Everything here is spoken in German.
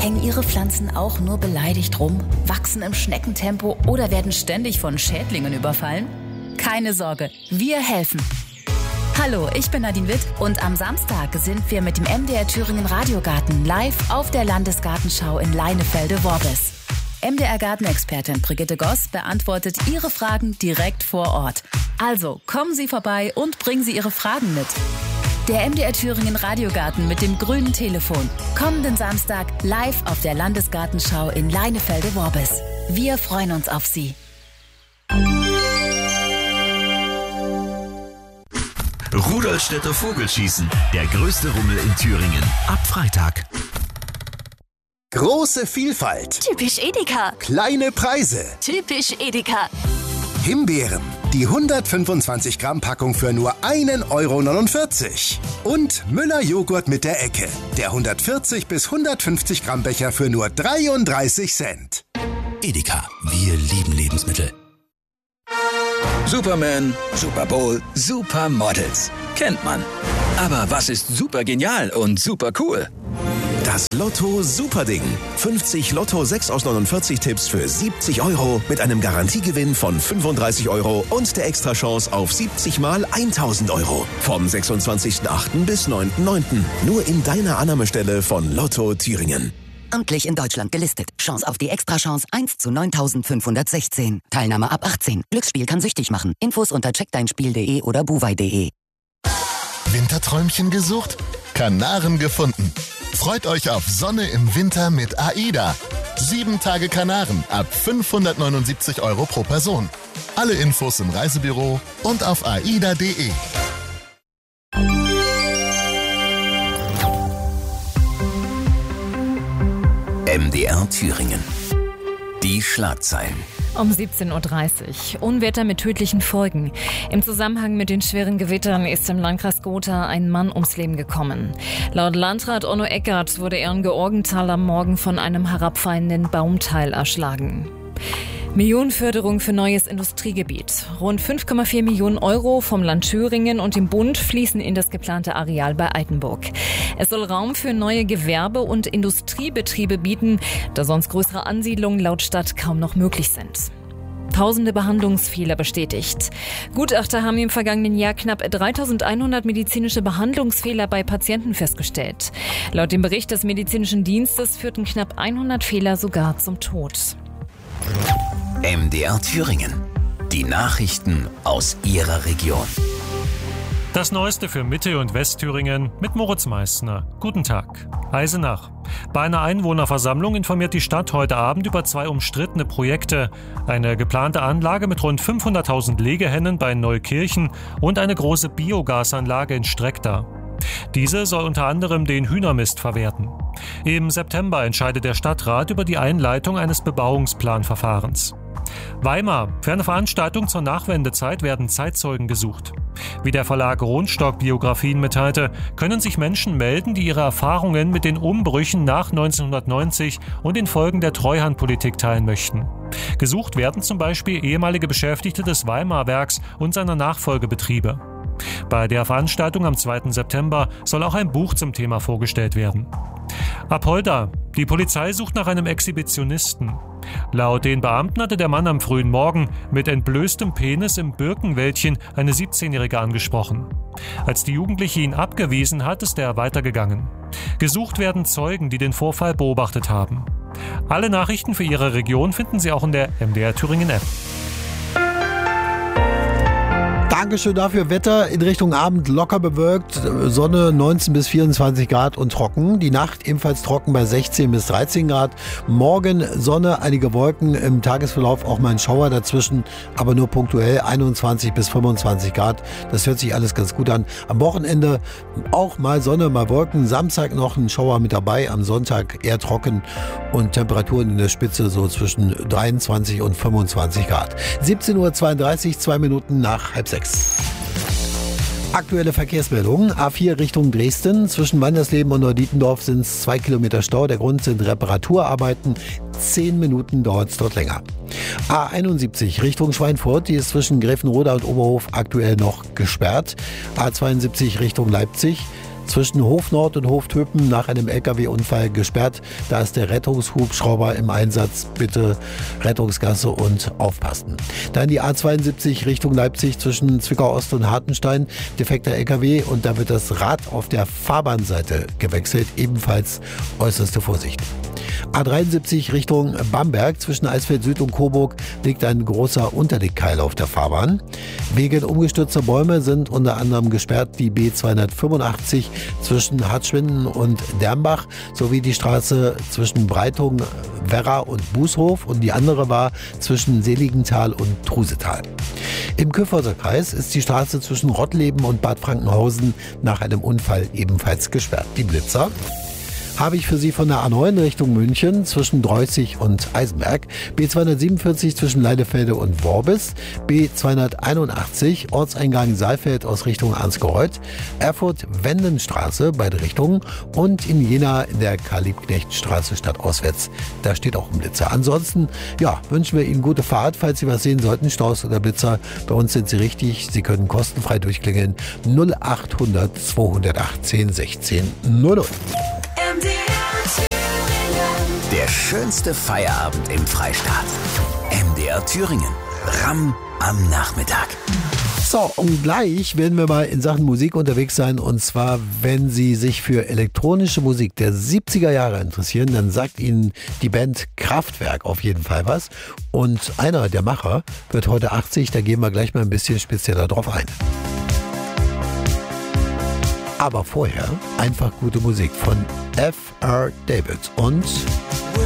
Hängen Ihre Pflanzen auch nur beleidigt rum, wachsen im Schneckentempo oder werden ständig von Schädlingen überfallen? Keine Sorge, wir helfen. Hallo, ich bin Nadine Witt und am Samstag sind wir mit dem MDR Thüringen Radiogarten live auf der Landesgartenschau in Leinefelde-Worbis. MDR-Gartenexpertin Brigitte Goss beantwortet Ihre Fragen direkt vor Ort. Also kommen Sie vorbei und bringen Sie Ihre Fragen mit. Der MDR Thüringen Radiogarten mit dem grünen Telefon. Kommenden Samstag live auf der Landesgartenschau in Leinefelde-Worbis. Wir freuen uns auf Sie. Rudolstädter Vogelschießen, der größte Rummel in Thüringen. Ab Freitag. Große Vielfalt. Typisch Edeka. Kleine Preise. Typisch Edeka. Himbeeren. Die 125 Gramm Packung für nur 1,49 €. Und Müller Joghurt mit der Ecke. Der 140 bis 150 Gramm Becher für nur 33 Cent. Edeka, wir lieben Lebensmittel. Superman, Super Bowl, Supermodels. Kennt man. Aber was ist super genial und super cool? Das Lotto Superding. 50 Lotto 6 aus 49 Tipps für 70 € mit einem Garantiegewinn von 35 € und der Extrachance auf 70 mal 1.000 €. Vom 26.08. bis 9.09. Nur in deiner Annahmestelle von Lotto Thüringen. Amtlich in Deutschland gelistet. Chance auf die Extrachance 1 zu 9.516. Teilnahme ab 18. Glücksspiel kann süchtig machen. Infos unter checkdeinspiel.de oder buwei.de. Winterträumchen gesucht? Kanaren gefunden. Freut euch auf Sonne im Winter mit AIDA. 7 Tage Kanaren ab 579 € pro Person. Alle Infos im Reisebüro und auf aida.de. MDR Thüringen. Die Schlagzeilen. Um 17.30 Uhr. Unwetter mit tödlichen Folgen. Im Zusammenhang mit den schweren Gewittern ist im Landkreis Gotha ein Mann ums Leben gekommen. Laut Landrat Onno Eckert wurde er in Georgenthal am Morgen von einem herabfallenden Baumteil erschlagen. Millionenförderung für neues Industriegebiet. Rund 5,4 Millionen € vom Land Thüringen und dem Bund fließen in das geplante Areal bei Altenburg. Es soll Raum für neue Gewerbe- und Industriebetriebe bieten, da sonst größere Ansiedlungen laut Stadt kaum noch möglich sind. Tausende Behandlungsfehler bestätigt. Gutachter haben im vergangenen Jahr knapp 3.100 medizinische Behandlungsfehler bei Patienten festgestellt. Laut dem Bericht des medizinischen Dienstes führten knapp 100 Fehler sogar zum Tod. MDR Thüringen. Die Nachrichten aus Ihrer Region. Das Neueste für Mitte- und Westthüringen mit Moritz Meissner. Guten Tag. Eisenach. Bei einer Einwohnerversammlung informiert die Stadt heute Abend über 2 umstrittene Projekte. Eine geplante Anlage mit rund 500.000 Legehennen bei Neukirchen und eine große Biogasanlage in Streckda. Diese soll unter anderem den Hühnermist verwerten. Im September entscheidet der Stadtrat über die Einleitung eines Bebauungsplanverfahrens. Weimar. Für eine Veranstaltung zur Nachwendezeit werden Zeitzeugen gesucht. Wie der Verlag Rohnstock Biografien mitteilte, können sich Menschen melden, die ihre Erfahrungen mit den Umbrüchen nach 1990 und den Folgen der Treuhandpolitik teilen möchten. Gesucht werden zum Beispiel ehemalige Beschäftigte des Weimar-Werks und seiner Nachfolgebetriebe. Bei der Veranstaltung am 2. September soll auch ein Buch zum Thema vorgestellt werden. Apolda. Die Polizei sucht nach einem Exhibitionisten. Laut den Beamten hatte der Mann am frühen Morgen mit entblößtem Penis im Birkenwäldchen eine 17-Jährige angesprochen. Als die Jugendliche ihn abgewiesen hat, ist er weitergegangen. Gesucht werden Zeugen, die den Vorfall beobachtet haben. Alle Nachrichten für Ihre Region finden Sie auch in der MDR Thüringen App. Dankeschön dafür. Wetter in Richtung Abend locker bewölkt, Sonne 19 bis 24 Grad und trocken. Die Nacht ebenfalls trocken bei 16 bis 13 Grad. Morgen Sonne, einige Wolken, im Tagesverlauf auch mal ein Schauer dazwischen, aber nur punktuell 21 bis 25 Grad. Das hört sich alles ganz gut an. Am Wochenende auch mal Sonne, mal Wolken. Samstag noch ein Schauer mit dabei, am Sonntag eher trocken und Temperaturen in der Spitze so zwischen 23 und 25 Grad. 17.32 Uhr, 2 Minuten nach 5:30. Aktuelle Verkehrsmeldungen. A4 Richtung Dresden. Zwischen Wandersleben und Neudietendorf sind es 2 Kilometer Stau. Der Grund sind Reparaturarbeiten. 10 Minuten dauert es dort länger. A71 Richtung Schweinfurt. Die ist zwischen Gräfenroda und Oberhof aktuell noch gesperrt. A72 Richtung Leipzig. Zwischen Hof Nord und Hof Töpen nach einem LKW-Unfall gesperrt. Da ist der Rettungshubschrauber im Einsatz. Bitte Rettungsgasse und aufpassen. Dann die A72 Richtung Leipzig zwischen Zwickau Ost und Hartenstein. Defekter LKW und da wird das Rad auf der Fahrbahnseite gewechselt. Ebenfalls äußerste Vorsicht. A73 Richtung Bamberg zwischen Eisfeld Süd und Coburg liegt ein großer Unterlegkeil auf der Fahrbahn. Wegen umgestürzter Bäume sind unter anderem gesperrt die B285 zwischen Hartschwinden und Dernbach sowie die Straße zwischen Breitung, Werra und Bußhof und die andere war zwischen Seligenthal und Trusetal. Im Kyffhäuser Kreis ist die Straße zwischen Rottleben und Bad Frankenhausen nach einem Unfall ebenfalls gesperrt. Die Blitzer habe ich für Sie von der A9 Richtung München zwischen Dreußig und Eisenberg, B247 zwischen Leidefelde und Worbis, B281 Ortseingang Saalfeld aus Richtung Arnsgereuth, Erfurt-Wendenstraße beide Richtungen und in Jena in der Karl-Liebknecht-Straße stadtauswärts. Da steht auch ein Blitzer. Ansonsten wünschen wir Ihnen gute Fahrt, falls Sie was sehen sollten, Staus oder Blitzer. Bei uns sind Sie richtig. Sie können kostenfrei durchklingeln 0800 218 16 00. Der schönste Feierabend im Freistaat. MDR Thüringen. Ramm am Nachmittag. So, und gleich werden wir mal in Sachen Musik unterwegs sein. Und zwar, wenn Sie sich für elektronische Musik der 70er Jahre interessieren, dann sagt Ihnen die Band Kraftwerk auf jeden Fall was. Und einer der Macher wird heute 80, da gehen wir gleich mal ein bisschen spezieller drauf ein. Aber vorher einfach gute Musik von F.R. David und